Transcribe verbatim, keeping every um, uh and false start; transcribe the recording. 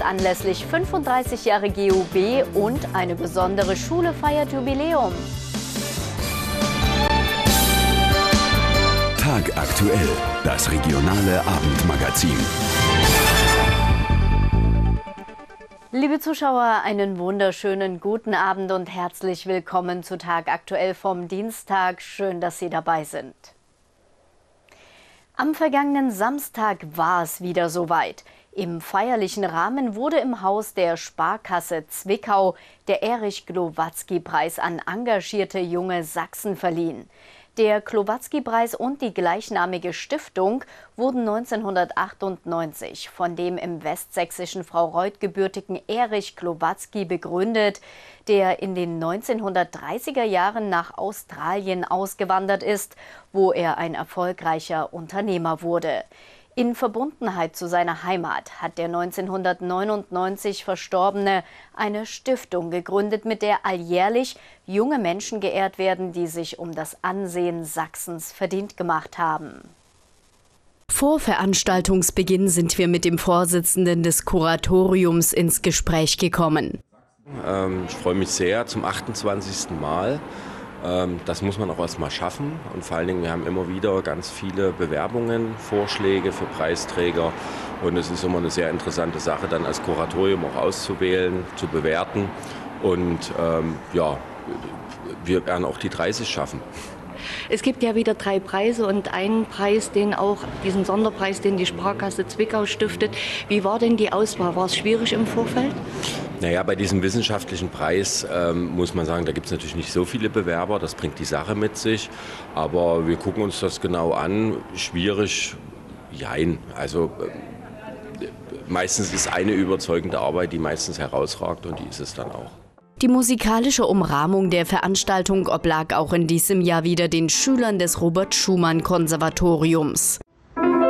ist anlässlich fünfunddreißig Jahre G U B und eine besondere Schule feiert Jubiläum. Tagaktuell, das regionale Abendmagazin. Liebe Zuschauer, einen wunderschönen guten Abend und herzlich willkommen zu Tagaktuell vom Dienstag. Schön, dass Sie dabei sind. Am vergangenen Samstag war es wieder soweit. Im feierlichen Rahmen wurde im Haus der Sparkasse Zwickau der Erich-Glowatzky-Preis an engagierte junge Sachsen verliehen. Der Glowatzky-Preis und die gleichnamige Stiftung wurden neunzehnhundertachtundneunzig von dem im westsächsischen Frau-Reuth gebürtigen Erich Glowatzky begründet, der in den neunzehnhundertdreißiger Jahren nach Australien ausgewandert ist, wo er ein erfolgreicher Unternehmer wurde. In Verbundenheit zu seiner Heimat hat der neunzehnhundertneunundneunzig Verstorbene eine Stiftung gegründet, mit der alljährlich junge Menschen geehrt werden, die sich um das Ansehen Sachsens verdient gemacht haben. Vor Veranstaltungsbeginn sind wir mit dem Vorsitzenden des Kuratoriums ins Gespräch gekommen. Ähm, ich freue mich sehr zum achtundzwanzigsten Mal. Das muss man auch erst mal schaffen und vor allen Dingen, wir haben immer wieder ganz viele Bewerbungen, Vorschläge für Preisträger und es ist immer eine sehr interessante Sache, dann als Kuratorium auch auszuwählen, zu bewerten und ähm, ja, wir werden auch die dreißig schaffen. Es gibt ja wieder drei Preise und einen Preis, den auch, diesen Sonderpreis, den die Sparkasse Zwickau stiftet. Wie war denn die Auswahl? War es schwierig im Vorfeld? Naja, bei diesem wissenschaftlichen Preis ähm, muss man sagen, da gibt es natürlich nicht so viele Bewerber, das bringt die Sache mit sich. Aber wir gucken uns das genau an. Schwierig, jein. Also äh, meistens ist eine überzeugende Arbeit, die meistens herausragt und die ist es dann auch. Die musikalische Umrahmung der Veranstaltung oblag auch in diesem Jahr wieder den Schülern des Robert-Schumann-Konservatoriums.